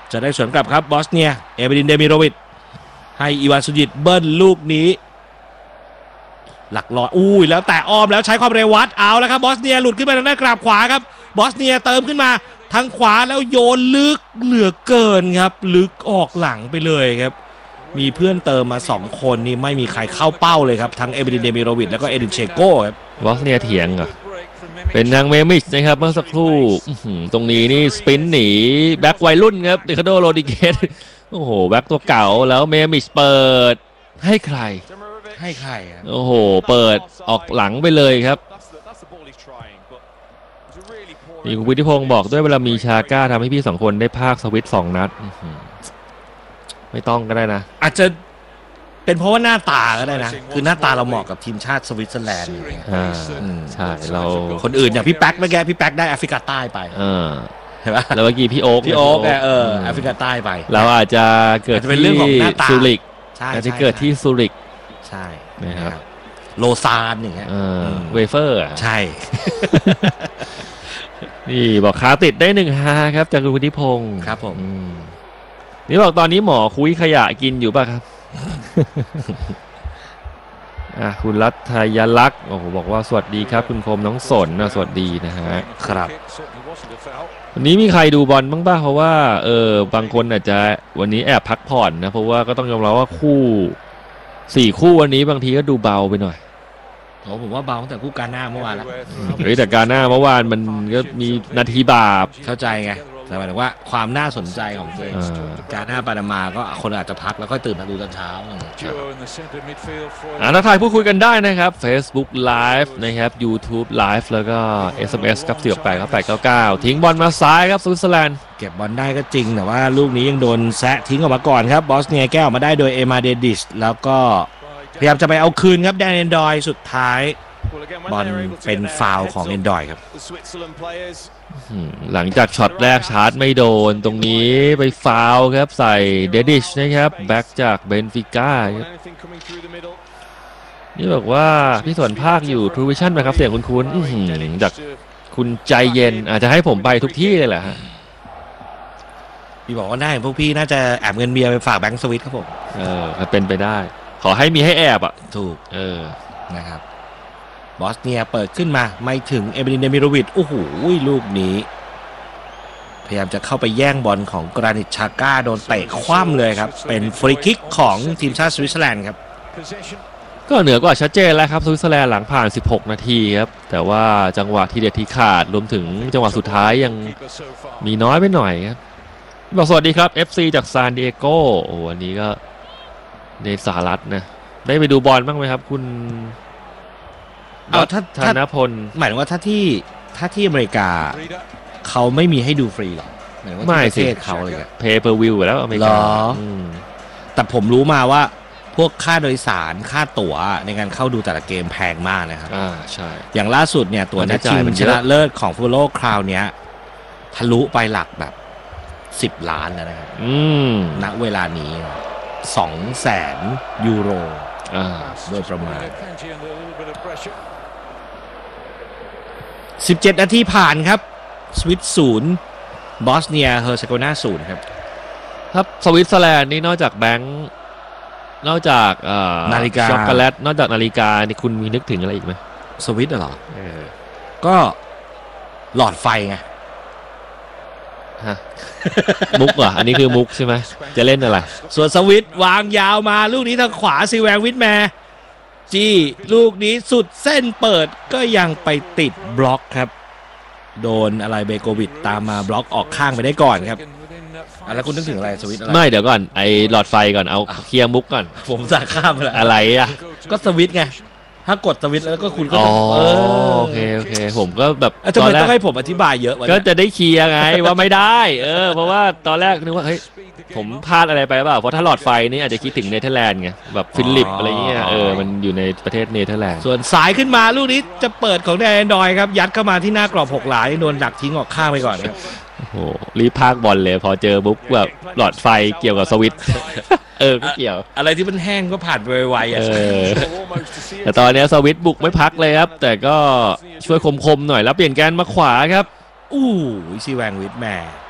จะได้สวนกลับครับบอสเนียเอเบดินเดมิโรวิชให้อีวานซูจิตเบิ้ลลูกนี้หลักลอยแล้วแต่อ้อมแล้วใช้ความเร็ววัดเอาแล้วครับบอสเนียหลุดขึ้นมาทางด้านกราบขวาครับบอสเนียเติมขึ้นมาทางขวาแล้วโยนลึกเหลือเกินครับลึกออกหลังไปเลยครับมีเพื่อนเติมมา2คนนี่ไม่มีใครเข้าเป้าเลยครับทั้งเอเบดินเดมิโรวิชแล้วก็เอดินเชโก้ครับบอสเนียเถียงเหรอเป็นทางเมมิชนะครับเมื่อสักครู่ตรงนี้นี่สปินหนีแบ็ควัยรุ่นครับริคาร์โดโรดิเกสโอ้โหแบ็คตัวเก่าแล้วเมมิชเปิดให้ใครโอ้โหเปิดออกหลังไปเลยครับนี่คุณวิทิพงศ์บอกด้วยเวลามีชาก้าทำให้พี่2คนได้ภาคสวิต2 นัดไม่ต้องก็ได้นะอาจจะเป็นเพราะว่าหน้าตาก็ได้นะคือหน้าตาเราเหมาะกับทีมชาติสวิตเซอร์แลนด์ใช่เราคนอื่นอย่างพี่แป๊กเมื่อกี้พี่แป๊กได้แอฟริกาใต้ไปเห็นปะแล้วเมื่อกี้พี่โอ๊กแอฟริกาใต้ไปเราอาจจะเกิดที่ซูริกอาจจะเกิดที่ซูริกใช่นะครับโลซานอย่างเงี้ยเวเฟอร์ใช่นี่บอกขาติดได้1-5ครับจากคุณวุฒิพงศ์ครับผมนี่บอกตอนนี้หมอคุยขยะกินอยู่ป่ะครับคุณรัฐยลักษณ์โอ้โหบอกว่าสวัสดีครับคุณคมน้องสนสวัสดีนะฮะครับวันนี้มีใครดูบอลบ้างป่ะเพราะว่าบางคนอาจจะวันนี้แอบพักผ่อนนะเพราะว่าก็ต้องยอมรับว่าคู่วันนี้บางทีก็ดูเบาไปหน่อยผมว่าเบาตั้งแต่คู่กาหน้าเมื่อวานแล้วแต่กาหน้าเมื่อวานมันก็มีนาทีบาปเข้าใจไงแต่หมายถึงว่าความน่าสนใจของเกมการหน้าปานามาก็คนอาจจะพักแล้วค่อยตื่นมาดูตอนเช้าทักทายพูดคุยกันได้นะครับ Facebook Live นะครับ YouTube Live แล้วก็ SMS กับ4689899ทิ้งบอลมาซ้ายครับสวิตเซอร์แลนด์เก็บบอลได้ก็จริงแต่ว่าลูกนี้ยังโดนแซะทิ้งออกมาก่อนครับบอสเนียแก้ออกมาได้โดยเอมาเดดิชแล้วก็พยายามจะไปเอาคืนครับแดนเอนดอยสุดท้ายบอลเป็นฟาวล์ของเอนดอยครับหลังจากช็อตแรกชาร์จไม่โดนตรงนี้ไปฟาวล์ครับใส่เดดิชนะครับแบ็กจากเบนฟิก้านี่บอกว่าพี่สวนภาคอยู่ True Vision ไหมครับเสียงคุ้นๆจากคุณใจเย็นอาจจะให้ผมไปทุกที่เลยแหละฮะพี่บอกว่าได้พวกพี่น่าจะแอบเงินเบียร์ไปฝากแบงก์สวิตครับผมเป็นไปได้ขอให้มีให้แอบอ่ะถูกนะครับบอสเนียเปิดขึ้นมาไม่ถึงเอเบรินเดมิโรวิชโอ้โหลูกนี้พยายามจะเข้าไปแย่งบอลของกรานิตชาก้าโดนเตะคว่ำเลยครับเป็นฟรีคิกของทีมชาติสวิตเซอร์แลนด์ครับก็เหนือกว่าชัดเจนแล้วครับสวิตเซอร์แลนด์หลังผ่าน16 นาทีครับแต่ว่าจังหวะที่เด็ดที่ขาดรวมถึงจังหวะสุดท้ายยังมีน้อยไปหน่อยครับบอกสวัสดีครับ FC จากซานดิเอโกโอ้วันนี้ก็ในสหรัฐนะได้ไปดูบอลบ้างไหมครับคุณธนพลหมายถึงว่าถ้าที่อเมริกาเขาไม่มีให้ดูฟรีหรอหมายถึงว่าประเทศเขาเลยเพย์เพอร์วิวแล้วอเมริกาแต่ผมรู้มาว่าพวกค่าโดยสารค่าตั๋วในการเข้าดูแต่ละเกมแพงมากนะครับใช่อย่างล่าสุดเนี่ยตั๋วนัดชิงชนะเลิศของฟุตบอลโลกคราวนี้ทะลุไปหลักแบบ10 ล้านแล้วนะครับณเวลานี้200,000 ยูโรโดยประมาณ17 นาทีผ่านครับสวิต0บอสเนียเฮอร์เซโกนา0ครับสวิตเซอร์แลนด์นี่นอกจากแบงค์นอกจากนาฬิกาช็อกโกแลตนอกจากนาฬิกานี่คุณมีนึกถึงอะไรอีกไหมสวิตเหรอก็หลอดไฟไงมุกเหรออันนี้คือมุกใช่ไหมจะเล่นอะไรส่วนสวิตวางยาวมาลูกนี้ทางขวาซีแวงวิทแมร์จี้ลูกนี้สุดเส้นเปิดก็ยังไปติดบล็อกครับโดนอะไรเบโกวิดตามมาบล็อกออกข้างไปได้ก่อนครับแล้วคุณนึกถึงอะไรสวิตอะไรไม่เดี๋ยวก่อนไอ้หลอดไฟก่อนเอาเคลียร์มุกก่อนผมจะข้ามไปแล้วอะไรอ่ะก็สวิตไงถ้ากดสวิตแล้วก็คุณก็โอเคผมก็แบบทำไมต้องให้ผมอธิบายเยอะก็จะได้เคลียร์ไงว่าไม่ได้เพราะว่าตอนแรกนึกว่าเฮ้ยผมพลาดอะไรไปเปล่าเพราะถ้าหลอดไฟนี่อาจจะคิดถึงเนเธอร์แลนด์ไงแบบฟิลิปอะไรเงี้ยมันอยู่ในประเทศเนเธอร์แลนด์ส่วนสายขึ้นมาลูกนี้จะเปิดของแดนดอยครับยัดเข้ามาที่หน้ากรอบ6 หลาโดนดักทิ้งออกข้างไปก่อนครับโอ้โหรีบพากบอลเลยพอเจอบุ๊กแบบหลอดไฟเกี่ยวกับสวิตก็เกี่ยวอะไรที่มันแห้งก็ผ่านไวๆแต่ตอนนี้สวิตบุกไม่พักเลยครับแต่ก็ช่วยคมๆหน่อยแล้วเปลี่ยนแกนมาขวาครับซีแวงวิทแมร์